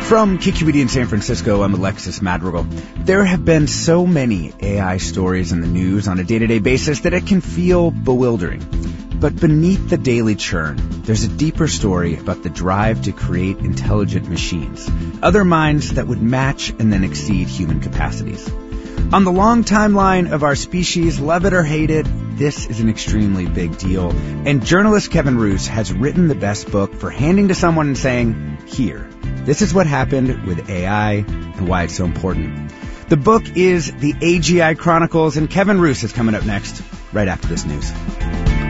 From KQED in San Francisco, I'm Alexis Madrigal. There have been so many AI stories in the news on a day-to-day basis that it can feel bewildering. But beneath the daily churn, there's a deeper story about the drive to create intelligent machines, other minds that would match and then exceed human capacities. On the long timeline of our species, love it or hate it, this is an extremely big deal. And journalist Kevin Roose has written the best book for handing to someone and saying, here, this is what happened with AI and why it's so important. The book is The AGI Chronicles, and Kevin Roose is coming up next, right after this news.